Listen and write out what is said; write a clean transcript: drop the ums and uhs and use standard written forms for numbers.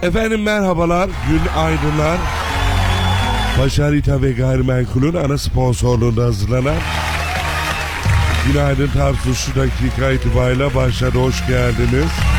Efendim merhabalar, gün aydınlar. Başarita ve Gayrimenkul'ün ana sponsorluğunda hazırlanan Günaydın Tarsus şu dakika itibariyle başladı. Hoş geldiniz.